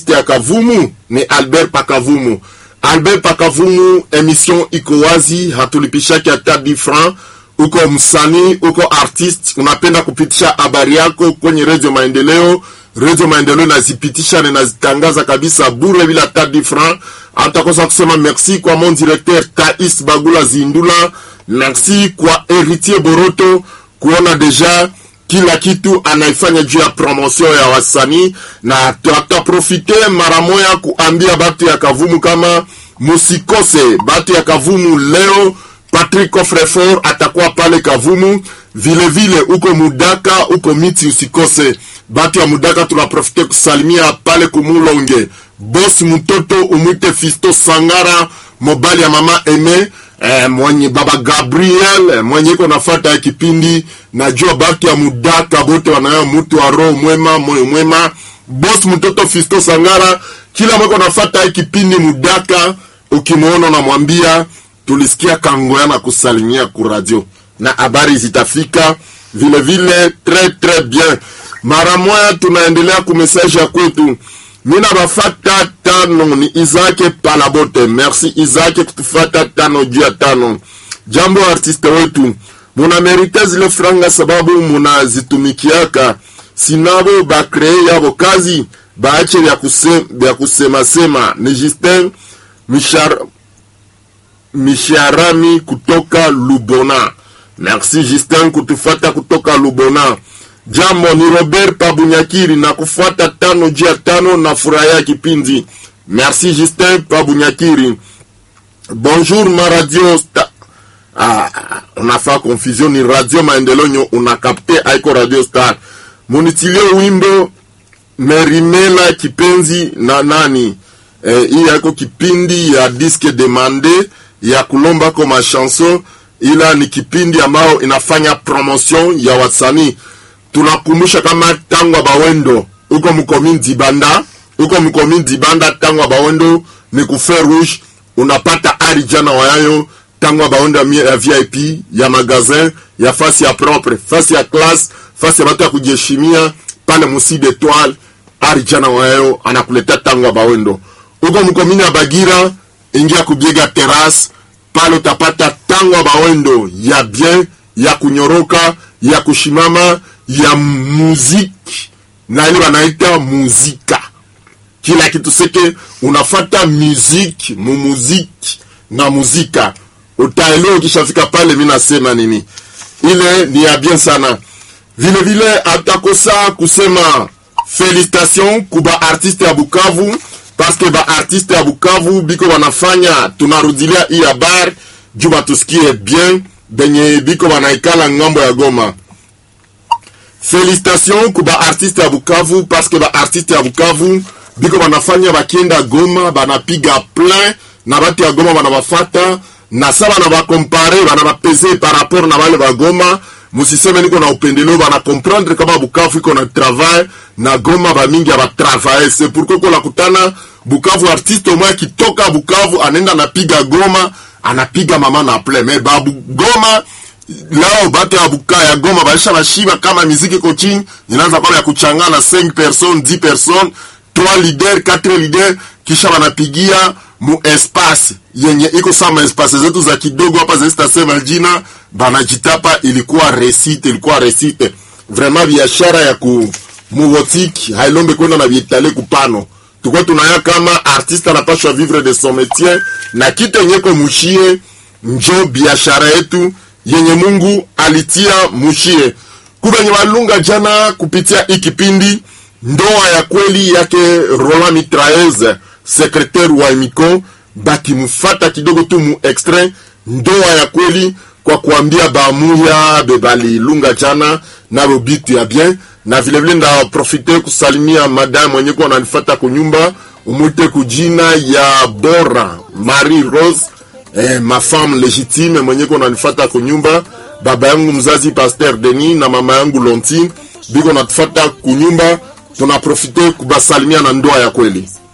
artiste ya Kavumu ni Albert Pakavumu. Albert Pakavumu, emission iko wazi, hatulipishaki hata 10 francs. Uko msanii, uko artist, unapenda kupitisha habari yako kwenye Radio Maendeleo. Radio Maendeleo nazipitisha na nazitangaza kabisa bure bila hata 10 francs. Atakosa kusema merci kwa mon directeur Thais Bagula Zindula. Merci kwa Héritier Boroto kuona deja kila kitu anaifanya juu ya promotion ya wasanii, na tutaprofite mara moja kuambia batu ya Kavumu kama musikose. Batu ya Kavumu leo Patrick Coffrefort atakuwa pale Kavumu, vile vile uko Mudaka, uko Miti, usikose. Batu ya Mudaka tunaprofite kusalimia pale Kumulonge. Boss mtoto umwite Fisto Sangara, mobali ya mama Eme, mwenye baba Gabriel, mwenye iko nafata ya kipindi. Najua batu ya Mudaka bote wanayo mtu wa roho mwema, moyo mwema. Boss mtoto Fisto Sangara, kila mweko nafata ya kipindi Mudaka, ukimuona na mwambia tulisikia Kangoya na kusalimia ku radio na habari zitafika vile vile très bien. Mara moja tunaendelea ku message ya kwetu. Mina bafata tano ni Isaac Palabote. Merci Isaac kutufata tano juu ya tano. Jambo artiste wetu, muna merite zile franga sababu muna zitumikiaka. Sinabo ba kree yabo kazi baache ya kusema sema. Ni Justin Misharami kutoka Lubona. Merci Justin kutufata kutoka Lubona. Jambo ni Robert Pabunyakiri na kufuata tano jia tano na furaya kipindi. Merci Justin Pabunyakiri. Bonjour ma radio unafaa confusion, ni Radio Maendeleo unakapte aiko Radio Star. Munitilie wimbo Merimela kipenzi na nani. Hii yako kipindi ya disque demande ya kulomba koma chanson, ila ni kipindi ambao inafanya promotion ya wasanii. Tunakumbusha kama Tangwa Bawendo uko mkomini Dibanda, Tangwa Bawendo ni kufer rouge, unapata arijana wayayo Tangwa Bawendo ya VIP, ya magazin, ya fasi ya propre, fasi ya classe, fasi ya watu ya kujeshimia pale Musi d'Etoile, arijana wayayo anakuleta Tangwa Bawendo. Uko mkomini ya Bagira, ingia kubiega terrasse, pale utapata Tangwa Bawendo ya bien, ya kunyoroka, ya kushimama, ya muziki, na ile wanaita muzika. Kila kitu seke unafata muziki, mumuziki na muzika. Utaelewa ukishafika pale mimi nasema nini. Ile ni ya bien sana. Vile vile atakosa kusema félicitations kuba artiste ya Bukavu, parce que ba artiste ya Bukavu biko wanafanya tunarudilia hii habari juba tusikie bien benye biko wanaikala ngambo ya Goma. Félicitations kuba artiste ya Bukavu, parce que ba artiste ya Bukavu biko wanafanya bakienda Goma banapiga plein na batu ya Goma wanabafata na saba na bakompare banabapeze par rapport na wale ba Goma. Musiseme niko na upendeleo, bana comprendre kama Bukavu iko na travail na Goma ba mingi ba travail. C'est pourquoi ko la kutana Bukavu artiste au moins kitoka Bukavu anenda napiga Goma, anapiga mama na plein. Mais ba Goma lao bate ya Buka ya Goma baisha bashiba kama muziki iko chini, inaanza kwa ya kuchangana 5 personnes, 10 personnes, 3 leaders, 4 leaders, kisha wanapigia mu espace yenye iko sama espace zetu za kidogo hapa zitasema jina banajitapa. Ilikuwa resite vraiment biashara ya ku mubotiki hailombe kwenda na vitale kupano. Tukwa tunaya kama artiste anapaswa vivre de son métier, na kitu yenye ko mushie njo biashara yetu yenye Mungu alitia mushie. Kubenye walunga jana kupitia ikipindi ndoa ya kweli yake Roland Mitraez, secrétaire wa Emiko, baki mufata kidogo tu mu extrait ndoa ya kweli kwa kuambia bamuya bebali lunga jana na robitu ya bien. Na vile vile nda profite kusalimia madame mwenye kwa ananifuata kunyumba, umute kujina ya Bora Marie Rose, ma femme légitime mwenye kwa ananifuata kunyumba, baba yangu mzazi Pasteur Denis na mama yangu Lontine biko natufuata kunyumba. Tunaprofite kubasalimia na ndoa ya kweli.